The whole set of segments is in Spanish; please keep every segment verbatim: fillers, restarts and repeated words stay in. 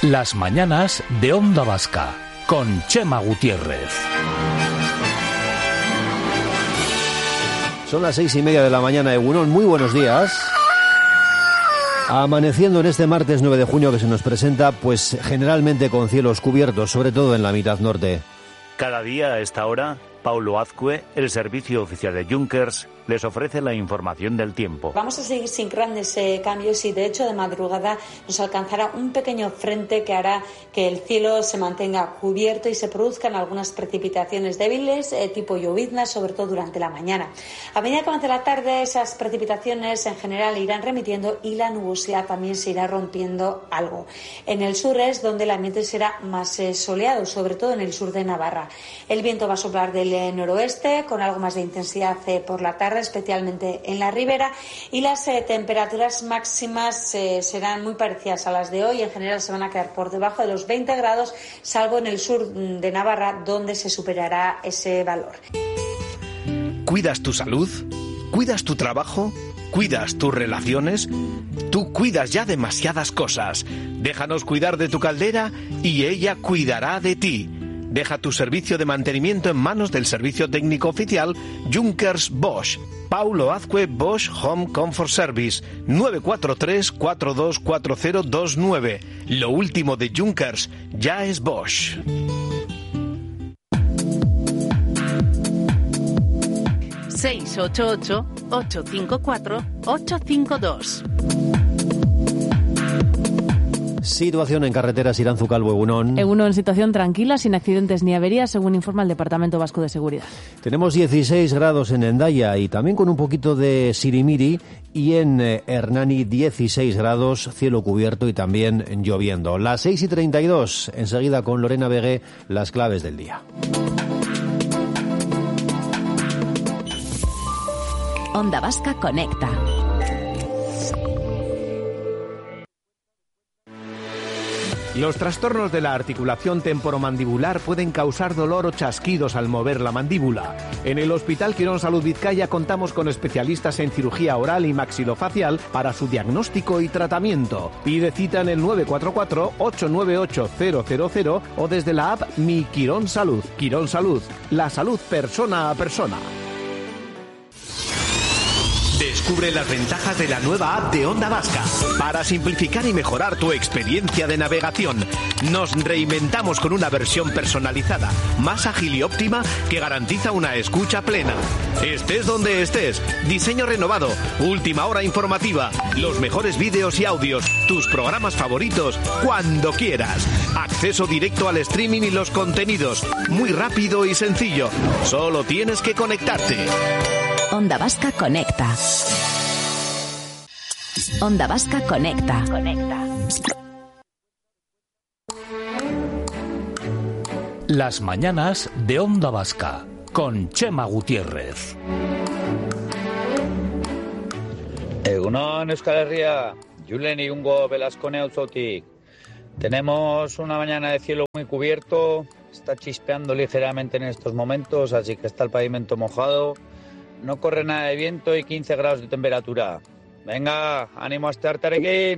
Las mañanas de Onda Vasca, con Chema Gutiérrez. Son las seis y media de la mañana, Egunon. Muy buenos días. Amaneciendo en este martes nueve de junio que se nos presenta, pues generalmente con cielos cubiertos, sobre todo en la mitad norte. Cada día a esta hora, Paulo Azcue, el servicio oficial de Junkers, les ofrece la información del tiempo. Vamos a seguir sin grandes eh, cambios y de hecho de madrugada nos alcanzará un pequeño frente que hará que el cielo se mantenga cubierto y se produzcan algunas precipitaciones débiles eh, tipo lloviznas, sobre todo durante la mañana. A medida que avance la tarde, esas precipitaciones en general irán remitiendo y la nubosidad también se irá rompiendo algo. En el sur es donde el ambiente será más eh, soleado, sobre todo en el sur de Navarra. El viento va a soplar del eh, noroeste con algo más de intensidad eh, por la tarde, especialmente en la ribera, y las eh, temperaturas máximas eh, serán muy parecidas a las de hoy. En general se van a quedar por debajo de los veinte grados, salvo en el sur de Navarra, donde se superará ese valor. ¿Cuidas tu salud? ¿Cuidas tu trabajo? ¿Cuidas tus relaciones? Tú cuidas ya demasiadas cosas. Déjanos cuidar de tu caldera y ella cuidará de ti. Deja tu servicio de mantenimiento en manos del servicio técnico oficial Junkers Bosch. Paulo Azcue Bosch Home Comfort Service, nueve cuatro tres, cuatro dos cuatro cero dos nueve. Lo último de Junkers ya es Bosch. seis ocho ocho, ocho cinco cuatro, ocho cinco dos. Situación en carreteras Iranzu-Calvo, Egunon. Egunon, situación tranquila, sin accidentes ni averías, según informa el Departamento Vasco de Seguridad. Tenemos dieciséis grados en Hendaya y también con un poquito de sirimiri, y en eh, Hernani dieciséis grados, cielo cubierto y también lloviendo. Las seis y treinta y dos, enseguida con Lorena Vegué, las claves del día. Onda Vasca conecta. Los trastornos de la articulación temporomandibular pueden causar dolor o chasquidos al mover la mandíbula. En el Hospital Quirón Salud Vizcaya contamos con especialistas en cirugía oral y maxilofacial para su diagnóstico y tratamiento. Pide cita en el nueve cuatro cuatro, ocho nueve ocho, cero cero cero o desde la app Mi Quirón Salud. Quirón Salud, la salud persona a persona. Descubre las ventajas de la nueva app de Onda Vasca. Para simplificar y mejorar tu experiencia de navegación, nos reinventamos con una versión personalizada, más ágil y óptima que garantiza una escucha plena. Estés donde estés, diseño renovado, última hora informativa, los mejores vídeos y audios, tus programas favoritos, cuando quieras. Acceso directo al streaming y los contenidos, muy rápido y sencillo. Solo tienes que conectarte. Onda Vasca conecta. Onda Vasca conecta. Conecta. Las mañanas de Onda Vasca, con Chema Gutiérrez. Egunon, Euskal Herria, Julen y Ungo Velascone Auzotik. Tenemos una mañana de cielo muy cubierto, está chispeando ligeramente en estos momentos, así que está el pavimento mojado. No corre nada de viento y quince grados de temperatura. Venga, ánimo a estar tarequín.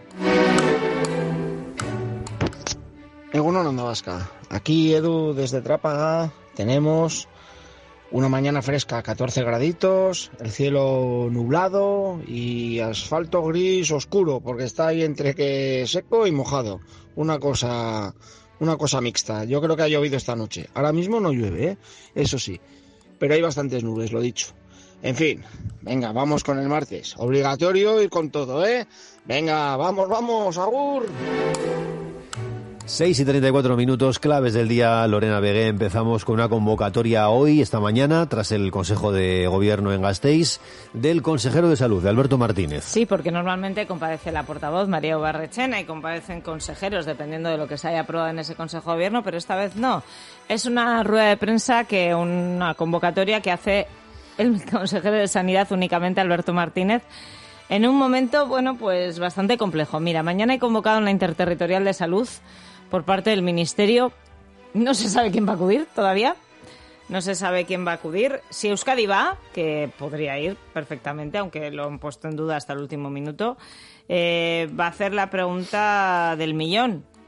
Egunon, Onda Vasca. Aquí Edu desde Trápaga. Tenemos una mañana fresca, catorce graditos, el cielo nublado y asfalto gris oscuro, porque está ahí entre que seco y mojado. Una cosa, una cosa mixta. Yo creo que ha llovido esta noche. Ahora mismo no llueve, ¿eh? Eso sí. Pero hay bastantes nubes, lo dicho. En fin, venga, vamos con el martes. Obligatorio ir con todo, ¿eh? Venga, vamos, vamos, agur. seis y treinta y cuatro minutos, claves del día, Lorena Vegué. Empezamos con una convocatoria hoy, esta mañana, tras el Consejo de Gobierno en Gasteiz, del consejero de Salud, de Alberto Martínez. Sí, porque normalmente comparece la portavoz, María Ubarrechena, y comparecen consejeros, dependiendo de lo que se haya aprobado en ese Consejo de Gobierno, pero esta vez no. Es una rueda de prensa, que una convocatoria que hace el consejero de Sanidad únicamente, Alberto Martínez, en un momento, bueno, pues bastante complejo. Mira, mañana he convocado una interterritorial de salud por parte del Ministerio. No se sabe quién va a acudir todavía. No se sabe quién va a acudir. Si Euskadi va, que podría ir perfectamente, aunque lo han puesto en duda hasta el último minuto, eh, va a hacer la pregunta del millón.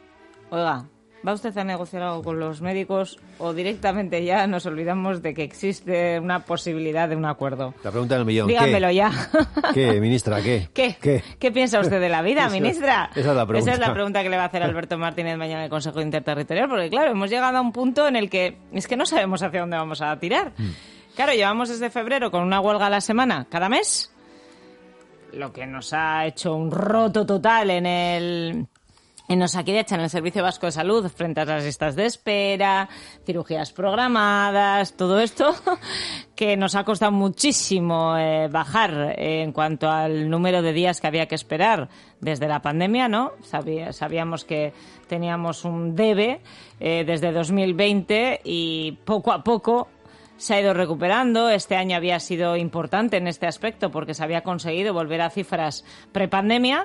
Oiga, ¿va usted a negociar algo con los médicos o directamente ya nos olvidamos de que existe una posibilidad de un acuerdo? La pregunta del millón. Dígamelo ¿Qué? ya. ¿Qué, ministra? ¿Qué? ¿Qué? ¿Qué? ¿Qué piensa usted de la vida, ministra? Esa es la pregunta. Esa es la pregunta que le va a hacer Alberto Martínez mañana en el Consejo Interterritorial, porque claro, hemos llegado a un punto en el que es que no sabemos hacia dónde vamos a tirar. Mm. Claro, llevamos desde febrero con una huelga a la semana cada mes, lo que nos ha hecho un roto total en el... En Osakidetza, en el Servicio Vasco de Salud, frente a las listas de espera, cirugías programadas, todo esto, que nos ha costado muchísimo eh, bajar eh, en cuanto al número de días que había que esperar desde la pandemia, ¿no? Sabía, sabíamos que teníamos un debe eh, desde dos mil veinte y poco a poco se ha ido recuperando. Este año había sido importante en este aspecto porque se había conseguido volver a cifras prepandemia.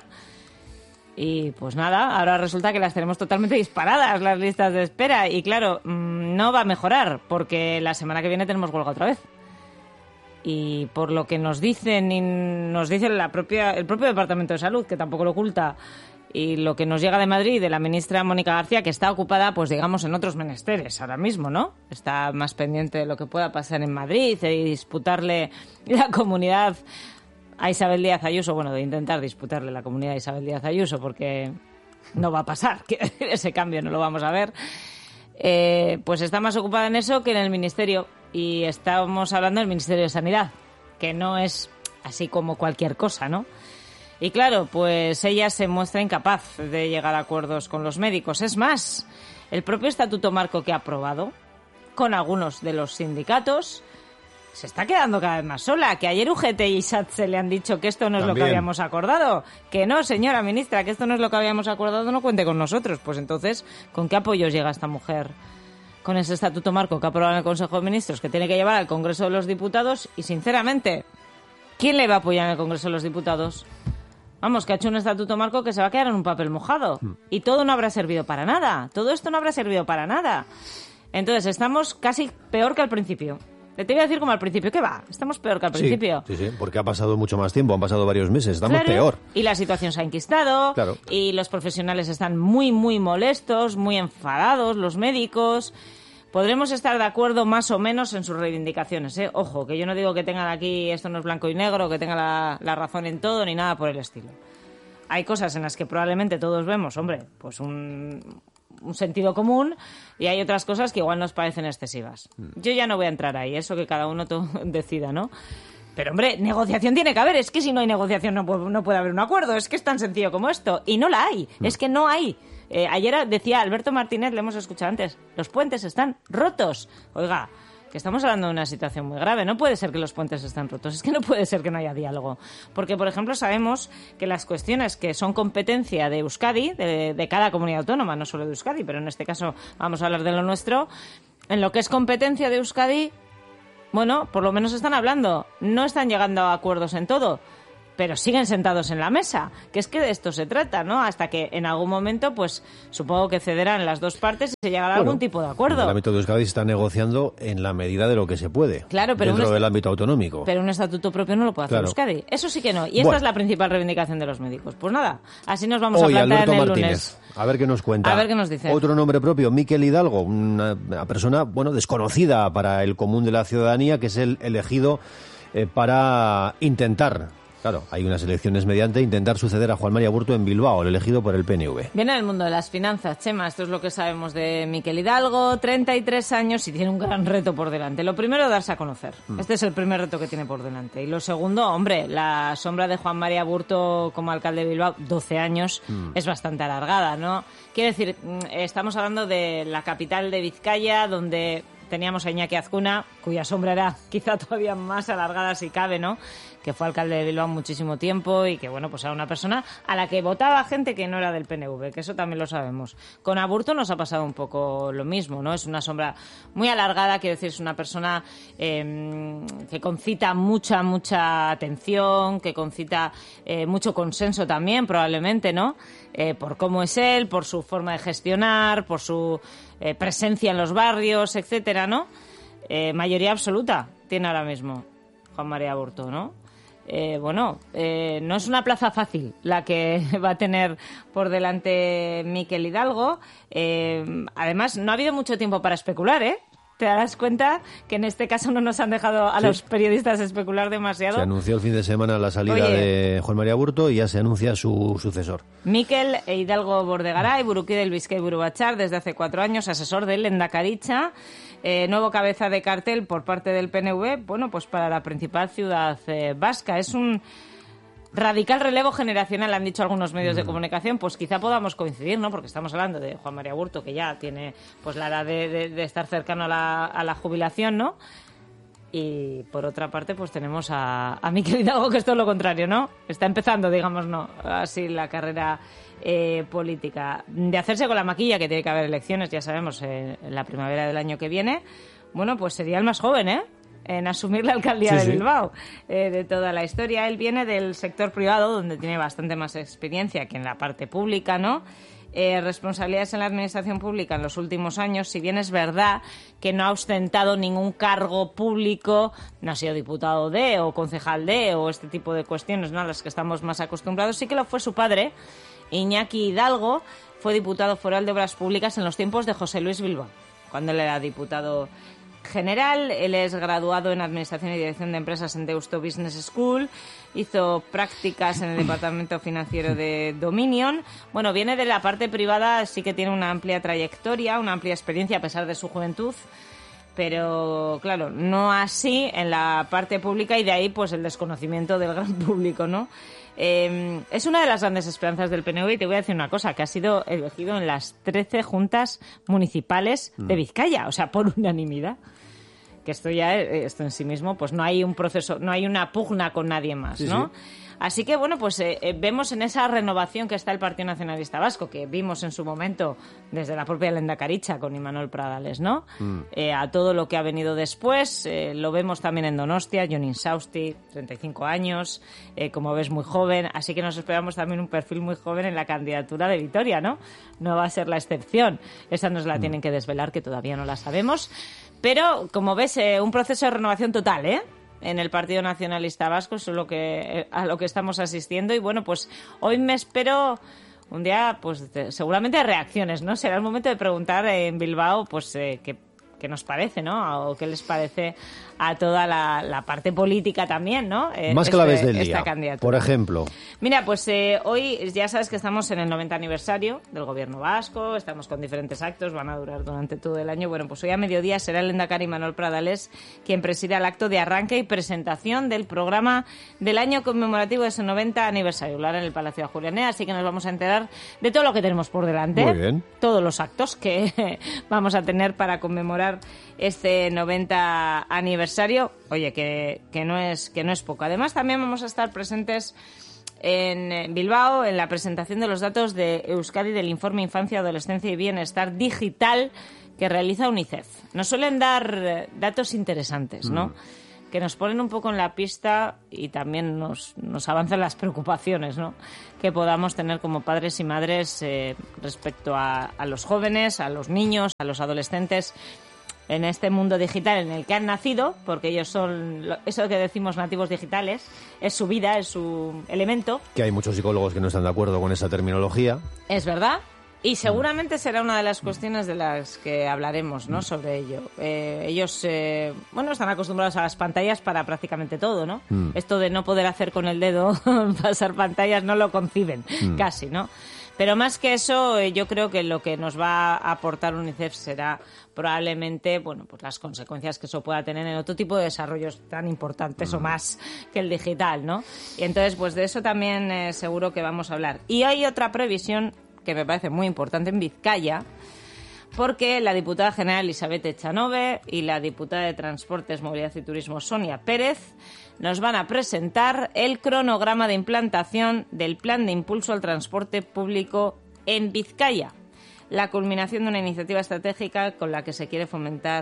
Y pues nada, ahora resulta que las tenemos totalmente disparadas las listas de espera y claro, no va a mejorar porque la semana que viene tenemos huelga otra vez. Y por lo que nos dicen y nos dice la propia el propio Departamento de Salud, que tampoco lo oculta, y lo que nos llega de Madrid de la ministra Mónica García, que está ocupada, pues digamos, en otros menesteres ahora mismo, ¿no? Está más pendiente de lo que pueda pasar en Madrid y disputarle la comunidad a Isabel Díaz Ayuso, bueno, de intentar disputarle la comunidad a Isabel Díaz Ayuso, porque no va a pasar, ese cambio no lo vamos a ver, eh, pues está más ocupada en eso que en el Ministerio, y estamos hablando del Ministerio de Sanidad, que no es así como cualquier cosa, ¿no? Y claro, pues ella se muestra incapaz de llegar a acuerdos con los médicos. Es más, el propio Estatuto Marco que ha aprobado, con algunos de los sindicatos, se está quedando cada vez más sola, que ayer U G T y SATSE le han dicho que esto no es También. lo que habíamos acordado. Que no, señora ministra, que esto no es lo que habíamos acordado, no cuente con nosotros. Pues entonces, ¿con qué apoyos llega esta mujer? Con ese estatuto marco que ha aprobado en el Consejo de Ministros, que tiene que llevar al Congreso de los Diputados, y sinceramente, ¿quién le va a apoyar en el Congreso de los Diputados? Vamos, que ha hecho un estatuto marco que se va a quedar en un papel mojado. Mm. Y todo no habrá servido para nada. Todo esto no habrá servido para nada. Entonces, estamos casi peor que al principio. Te voy a decir como al principio, ¿qué va? Estamos peor que al principio. Sí, sí, sí, porque ha pasado mucho más tiempo, han pasado varios meses, estamos claro, peor. Y la situación se ha enquistado, claro. Y los profesionales están muy, muy molestos, muy enfadados, los médicos. Podremos estar de acuerdo más o menos en sus reivindicaciones, ¿eh? Ojo, que yo no digo que tengan aquí, esto no es blanco y negro, que tengan la, la razón en todo, ni nada por el estilo. Hay cosas en las que probablemente todos vemos, hombre, pues un... un sentido común, y hay otras cosas que igual nos parecen excesivas. Yo ya no voy a entrar ahí, eso que cada uno to- decida, ¿no? Pero, hombre, negociación tiene que haber. Es que si no hay negociación no puede, no puede haber un acuerdo. Es que es tan sencillo como esto. Y no la hay. Es que no hay. Eh, ayer decía Alberto Martínez, le hemos escuchado antes, los puentes están rotos. Oiga, que estamos hablando de una situación muy grave. No puede ser que los puentes estén rotos. Es que no puede ser que no haya diálogo. Porque, por ejemplo, sabemos que las cuestiones que son competencia de Euskadi, de, de cada comunidad autónoma, no solo de Euskadi, pero en este caso vamos a hablar de lo nuestro, en lo que es competencia de Euskadi, bueno, por lo menos están hablando. No están llegando a acuerdos en todo, pero siguen sentados en la mesa, que es que de esto se trata, ¿no? Hasta que en algún momento, pues supongo que cederán las dos partes y se llegará a bueno, algún tipo de acuerdo. En el ámbito de Euskadi se está negociando en la medida de lo que se puede, claro, pero dentro est- del ámbito autonómico. Pero un estatuto propio no lo puede hacer claro. Euskadi. Eso sí que no. Y esta bueno. es la principal reivindicación de los médicos. Pues nada, así nos vamos Hoy, a plantar Alberto en el Martínez. lunes. A ver qué nos cuenta. A ver qué nos dice. Otro nombre propio, Miquel Hidalgo, una, una persona, bueno, desconocida para el común de la ciudadanía, que es el elegido eh, para intentar, claro, hay unas elecciones mediante, intentar suceder a Juan Mari Aburto en Bilbao, el elegido por el P N V. Viene del mundo de las finanzas, Chema, esto es lo que sabemos de Miquel Hidalgo, treinta y tres años y tiene un gran reto por delante. Lo primero, darse a conocer. Mm. Este es el primer reto que tiene por delante. Y lo segundo, hombre, la sombra de Juan Mari Aburto como alcalde de Bilbao, doce años, mm. es bastante alargada, ¿no? Quiero decir, estamos hablando de la capital de Vizcaya, donde teníamos a Iñaki Azcuna, cuya sombra era quizá todavía más alargada si cabe, ¿no? Que fue alcalde de Bilbao muchísimo tiempo y que, bueno, pues era una persona a la que votaba gente que no era del P N V, que eso también lo sabemos. Con Aburto nos ha pasado un poco lo mismo, ¿no? Es una sombra muy alargada, quiero decir, es una persona eh, que concita mucha, mucha atención, que concita eh, mucho consenso también, probablemente, ¿no? Eh, por cómo es él, por su forma de gestionar, por su eh, presencia en los barrios, etcétera, ¿no? Eh, mayoría absoluta tiene ahora mismo Juan Mari Aburto, ¿no? Eh, bueno, eh, no es una plaza fácil la que va a tener por delante Mikel Hidalgo. Eh, además, no ha habido mucho tiempo para especular, ¿eh? Te darás cuenta que en este caso no nos han dejado a sí. los periodistas especular demasiado. Se anunció el fin de semana la salida Oye, de Juan María Aburto y ya se anuncia su sucesor. Mikel Hidalgo Bordegaray, Buruki del Bizkai Buru Batzar, desde hace cuatro años, asesor del Lehendakaritza, eh, nuevo cabeza de cartel por parte del P N V, bueno, pues para la principal ciudad eh, vasca. Es un radical relevo generacional, han dicho algunos medios de comunicación, pues quizá podamos coincidir, ¿no? Porque estamos hablando de Juan María Aburto, que ya tiene pues la edad de, de, de estar cercano a la, a la jubilación, ¿no? Y por otra parte, pues tenemos a, a Mikel Hidalgo, que es todo lo contrario, ¿no? Está empezando, digamos, ¿no? Así la carrera eh, política. De hacerse con la maquilla, que tiene que haber elecciones, ya sabemos, eh, en la primavera del año que viene, bueno, pues sería el más joven, ¿eh? En asumir la alcaldía sí, de Bilbao sí. eh, de toda la historia. Él viene del sector privado, donde tiene bastante más experiencia que en la parte pública, ¿no? Eh, responsabilidades en la administración pública en los últimos años, si bien es verdad que no ha ostentado ningún cargo público, no ha sido diputado de o concejal de o este tipo de cuestiones, ¿no?, a las que estamos más acostumbrados. Sí que lo fue su padre, Iñaki Hidalgo, fue diputado foral de Obras Públicas en los tiempos de José Luis Bilbao, cuando él era diputado general. Él es graduado en Administración y Dirección de Empresas en Deusto Business School, hizo prácticas en el Departamento Financiero de Dominion. Bueno, viene de la parte privada, sí que tiene una amplia trayectoria, una amplia experiencia a pesar de su juventud, pero claro, no así en la parte pública, y de ahí pues el desconocimiento del gran público, ¿no? Eh, es una de las grandes esperanzas del P N V, y te voy a decir una cosa, que ha sido elegido en las trece juntas municipales de Vizcaya, o sea, por unanimidad. Que esto ya, esto en sí mismo, pues no hay un proceso, no hay una pugna con nadie más, sí, ¿no? Sí. Así que, bueno, pues eh, vemos en esa renovación que está el Partido Nacionalista Vasco, que vimos en su momento desde la propia Lehendakaritza con Imanol Pradales, ¿no? Mm. Eh, a todo lo que ha venido después, eh, lo vemos también en Donostia, Jon Insausti, treinta y cinco años, eh, como ves, muy joven, así que nos esperamos también un perfil muy joven en la candidatura de Vitoria, ¿no? No va a ser la excepción, esa nos la mm. tienen que desvelar, que todavía no la sabemos, pero, como ves, eh, un proceso de renovación total, ¿eh?, en el Partido Nacionalista Vasco, eso es lo que, a lo que estamos asistiendo. Y bueno, pues hoy me espero un día, pues de, seguramente de reacciones, ¿no? Será el momento de preguntar en Bilbao, pues eh, qué, qué nos parece, ¿no? O qué les parece a toda la, la parte política también, ¿no? Eh, Más este, claves del esta día, por ejemplo. Mira, pues eh, hoy ya sabes que estamos en el noventa aniversario del Gobierno vasco, estamos con diferentes actos, van a durar durante todo el año. Bueno, pues hoy a mediodía será el lehendakari Imanol Pradales quien presida el acto de arranque y presentación del programa del año conmemorativo de ese noventa aniversario. Lo hará en el Palacio de Ajuria, así que nos vamos a enterar de todo lo que tenemos por delante. Muy bien. Todos los actos que vamos a tener para conmemorar este noventa aniversario. Oye, que, que, no es, que no es poco. Además, también vamos a estar presentes en Bilbao en la presentación de los datos de Euskadi del Informe Infancia, Adolescencia y Bienestar Digital que realiza UNICEF. Nos suelen dar datos interesantes, ¿no? Mm. Que nos ponen un poco en la pista y también nos, nos avanzan las preocupaciones, ¿no?, que podamos tener como padres y madres eh, respecto a, a los jóvenes, a los niños, a los adolescentes en este mundo digital en el que han nacido, porque ellos son, eso que decimos nativos digitales, es su vida, es su elemento. Que hay muchos psicólogos que no están de acuerdo con esa terminología. Es verdad. Y seguramente será una de las cuestiones de las que hablaremos, ¿no?, sobre ello. Eh, ellos, eh, bueno, están acostumbrados a las pantallas para prácticamente todo, ¿no? Mm. Esto de no poder hacer con el dedo pasar pantallas no lo conciben, mm. casi, ¿no? Pero más que eso, eh, yo creo que lo que nos va a aportar UNICEF será probablemente, bueno, pues las consecuencias que eso pueda tener en otro tipo de desarrollos tan importantes mm. o más que el digital, ¿no? Y entonces, pues de eso también eh, seguro que vamos a hablar. Y hay otra previsión que me parece muy importante en Vizcaya, porque la diputada general Elizabeth Echanove y la diputada de Transportes, Movilidad y Turismo Sonia Pérez nos van a presentar el cronograma de implantación del Plan de Impulso al Transporte Público en Vizcaya, la culminación de una iniciativa estratégica con la que se quiere fomentar,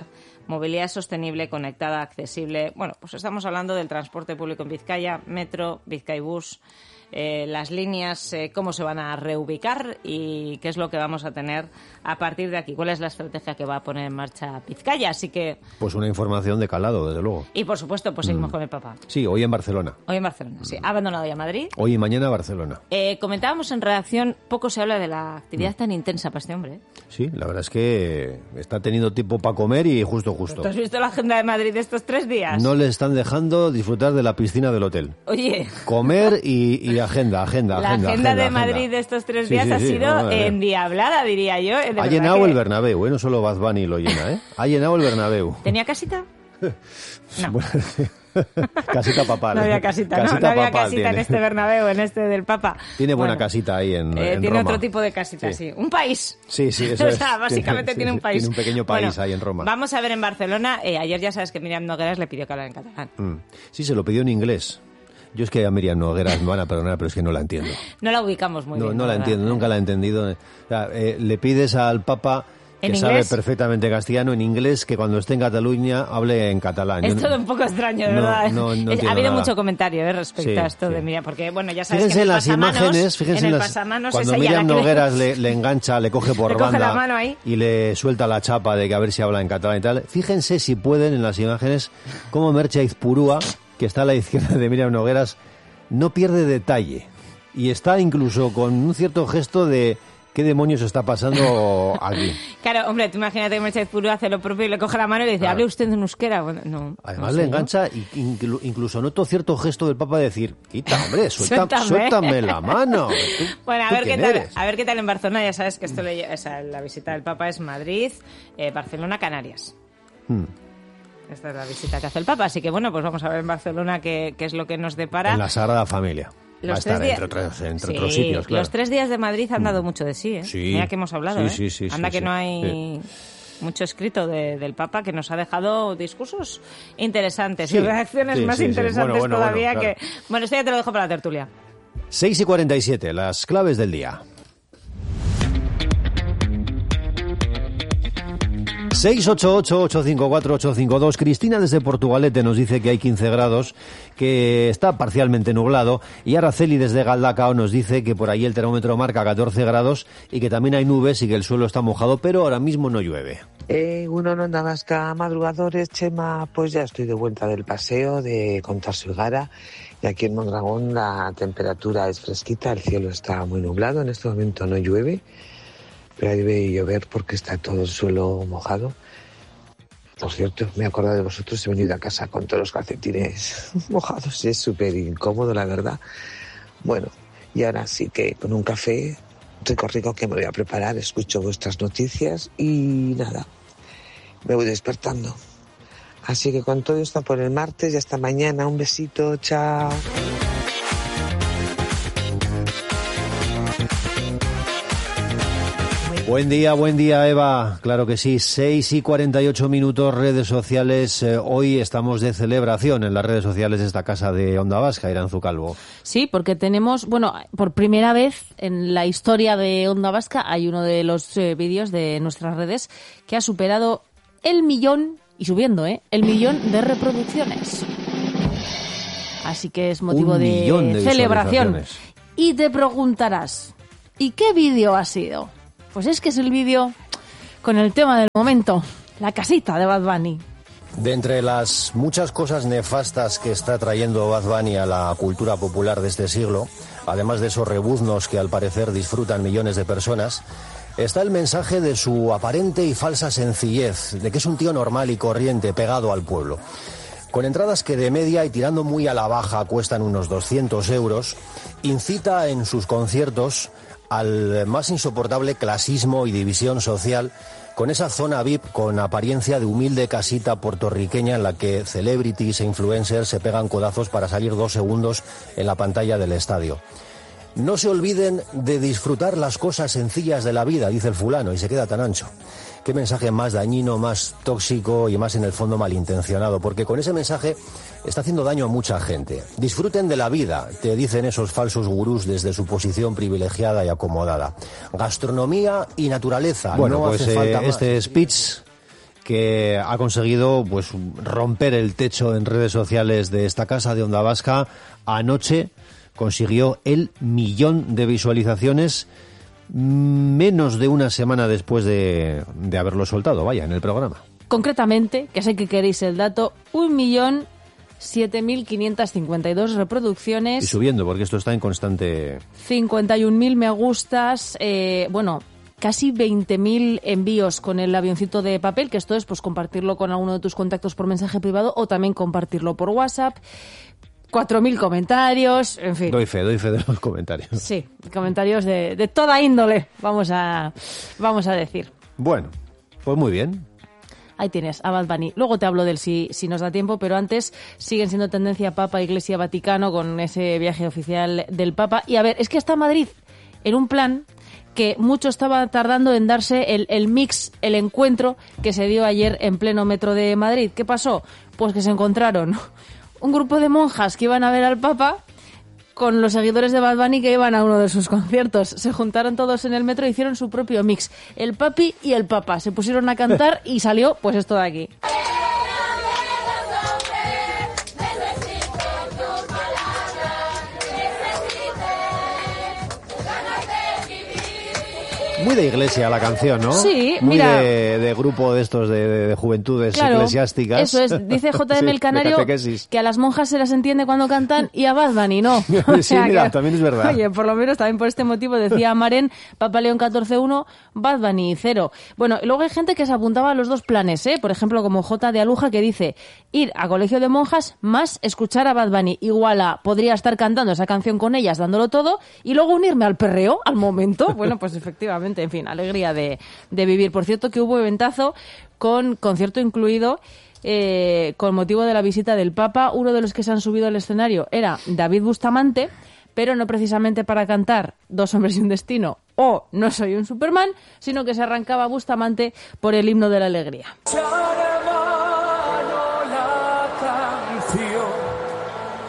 movilidad sostenible, conectada, accesible. Bueno, pues estamos hablando del transporte público en Vizcaya, Metro, Vizcaibus, eh, las líneas, eh, cómo se van a reubicar y qué es lo que vamos a tener a partir de aquí. ¿Cuál es la estrategia que va a poner en marcha Vizcaya? Así que... Pues una información de calado, desde luego. Y por supuesto, pues seguimos mm. con el Papa. Sí, hoy en Barcelona. Hoy en Barcelona, sí. Ha abandonado ya Madrid. Hoy y mañana Barcelona. Eh, comentábamos en redacción, poco se habla de la actividad mm. tan intensa para este hombre, ¿eh? Sí, la verdad es que está teniendo tiempo para comer y justo, justo. ¿Tú has visto la agenda de Madrid de estos tres días? No le están dejando disfrutar de la piscina del hotel. Oye. Comer y, y agenda, agenda, la agenda. agenda, agenda de agenda. Madrid de estos tres sí, días sí, ha sí, sido no, endiablada, diría yo. Ha llenado que... el Bernabéu, ¿eh? No solo Bad Bunny lo llena, ¿eh? Ha llenado el Bernabéu. ¿Tenía casita? No. Casita papal. No había casita, casita no, no había casita tiene. En este Bernabéu, en este del Papa. Tiene buena bueno, casita ahí en, eh, en Tiene Roma. otro tipo de casita, sí. sí. Un país. Sí, sí, eso o es. sea, básicamente tiene, tiene un país. Tiene un pequeño país bueno, ahí en Roma. Vamos a ver en Barcelona. Eh, ayer ya sabes que Míriam Nogueras le pidió que hablara en catalán. Mm. Sí, se lo pidió en inglés. Yo es que a Míriam Nogueras me van a perdonar, pero es que no la entiendo. No la ubicamos muy no, bien. No la verdad. entiendo, nunca la he entendido. O sea, eh, le pides al Papa... que sabe perfectamente castellano, en inglés, que cuando esté en Cataluña hable en catalán. Es Yo todo no, un poco extraño, de no, verdad. No, no es, ha habido nada. mucho comentario eh, respecto sí, a esto sí. de Miriam, porque bueno, ya sabes fíjense que en, en el las pasamanos, imágenes, fíjense en el en las, pasamanos cuando es ella Míriam la que Nogueras le... le, le engancha, le coge por le banda coge la mano ahí. Y le suelta la chapa de que a ver si habla en catalán y tal. Fíjense si pueden en las imágenes cómo Merche Aizpurúa, que está a la izquierda de Míriam Nogueras, no pierde detalle. Y está incluso con un cierto gesto de... ¿qué demonios está pasando aquí? Claro, hombre, tú imagínate que Merche Aizpurúa hace lo propio y le coge la mano y le dice, claro. ¿hable usted en euskera? Bueno, no, Además no le sé, engancha, ¿no? y inclu, incluso noto cierto gesto del Papa de decir, quita, hombre, suelta, suéltame. suéltame la mano. ¿Tú, bueno, a ¿tú ver qué tal, eres? a ver qué tal en Barcelona. Ya sabes que esto le, o sea, la visita del Papa es Madrid, eh, Barcelona, Canarias. Hmm. Esta es la visita que hace el Papa, así que bueno, pues vamos a ver en Barcelona qué, qué es lo que nos depara. En la Sagrada Familia. Los Va a estar días... entre, otros, entre sí, otros sitios, claro. Los tres días de Madrid han dado mucho de sí, ¿eh? Sí, Mira que hemos hablado, sí, ¿eh? Sí, sí, Anda sí, que sí, no hay sí. mucho escrito de, del Papa, que nos ha dejado discursos interesantes sí, y reacciones sí, más sí, interesantes sí. Bueno, bueno, todavía bueno, claro. que... Bueno, esto ya te lo dejo para la tertulia. seis y cuarenta y siete, las claves del día. seis ocho ocho, ocho cinco cuatro, ocho cinco dos. Cristina desde Portugalete nos dice que hay quince grados, que está parcialmente nublado. Y Araceli desde Galdacao nos dice que por ahí el termómetro marca catorce grados y que también hay nubes y que el suelo está mojado, pero ahora mismo no llueve. Eh, uno en Onda Vasca, madrugadores, Chema, pues ya estoy de vuelta del paseo de Contarsulgara. Y aquí en Mondragón la temperatura es fresquita, el cielo está muy nublado, en este momento no llueve. Pero debe llover porque está todo el suelo mojado. Por cierto, me he acordado de vosotros, he venido a casa con todos los calcetines mojados. Es súper incómodo, la verdad. Bueno, y ahora sí que con un café rico, rico que me voy a preparar, escucho vuestras noticias y nada, me voy despertando. Así que con todo esto por el martes y hasta mañana. Un besito, chao. Buen día, buen día, Eva. Claro que sí, seis y cuarenta y ocho minutos, redes sociales. Eh, hoy estamos de celebración en las redes sociales de esta casa de Onda Vasca, Iranzu Calvo. Sí, porque tenemos, bueno, por primera vez en la historia de Onda Vasca hay uno de los eh, vídeos de nuestras redes que ha superado el millón, y subiendo, ¿eh? El millón de reproducciones. Así que es motivo Un de, millón de celebración. Y te preguntarás, ¿y qué vídeo ha sido? Pues es que es el vídeo con el tema del momento, la casita de Bad Bunny. De entre las muchas cosas nefastas que está trayendo Bad Bunny a la cultura popular de este siglo, además de esos rebuznos que al parecer disfrutan millones de personas, está el mensaje de su aparente y falsa sencillez, de que es un tío normal y corriente, pegado al pueblo. Con entradas que de media y tirando muy a la baja cuestan unos doscientos euros, incita en sus conciertos al más insoportable clasismo y división social, con esa zona V I P con apariencia de humilde casita puertorriqueña en la que celebrities e influencers se pegan codazos para salir dos segundos en la pantalla del estadio. No se olviden de disfrutar las cosas sencillas de la vida, dice el fulano, y se queda tan ancho. Qué mensaje más dañino, más tóxico y más en el fondo malintencionado, porque con ese mensaje está haciendo daño a mucha gente. Disfruten de la vida, te dicen esos falsos gurús desde su posición privilegiada y acomodada. Gastronomía y naturaleza. Bueno, no pues hace eh, falta este más. speech que ha conseguido pues romper el techo en redes sociales de esta casa de Onda Vasca. Anoche consiguió el millón de visualizaciones menos de una semana después de, de haberlo soltado, vaya, en el programa. Concretamente, que sé que queréis el dato, un millón siete mil quinientas cincuenta y dos reproducciones. Y subiendo, porque esto está en constante... cincuenta y un mil me gustas, eh, bueno, casi veinte mil envíos con el avioncito de papel, que esto es pues compartirlo con alguno de tus contactos por mensaje privado o también compartirlo por WhatsApp. cuatro mil comentarios, en fin. Doy fe, doy fe de los comentarios. Sí, comentarios de, de toda índole, vamos a, vamos a decir. Bueno, pues muy bien. Ahí tienes, a Bad Bunny. Luego te hablo del si, si nos da tiempo, pero antes siguen siendo tendencia Papa, Iglesia, Vaticano, con ese viaje oficial del Papa. Y a ver, es que está Madrid en un plan que mucho estaba tardando en darse el, el mix, el encuentro que se dio ayer en pleno metro de Madrid. ¿Qué pasó? Pues que se encontraron un grupo de monjas que iban a ver al Papa con los seguidores de Bad Bunny que iban a uno de sus conciertos. Se juntaron todos en el metro e hicieron su propio mix. El Papi y el Papa se pusieron a cantar y salió pues esto de aquí. Muy de iglesia la canción, ¿no? Sí, muy mira. de, de grupo de estos de, de, de juventudes claro, eclesiásticas. Eso es, dice J M sí, el Canario que a las monjas se las entiende cuando cantan y a Bad Bunny no. O sea, sí, mira, que, también es verdad. Oye, por lo menos también por este motivo decía Maren, Papa León catorce uno, Bad Bunny cero. Bueno, luego hay gente que se apuntaba a los dos planes, ¿eh? Por ejemplo, como J de Aluja que dice ir a colegio de monjas más escuchar a Bad Bunny. Igual a podría estar cantando esa canción con ellas, dándolo todo, y luego unirme al perreo al momento. Bueno, pues efectivamente, en fin, alegría De, de vivir. Por cierto, que hubo eventazo con concierto incluido eh, con motivo de la visita del Papa. Uno de los que se han subido al escenario era David Bustamante, pero no precisamente para cantar Dos hombres y un destino o No soy un Superman, sino que se arrancaba Bustamante por el himno de la alegría.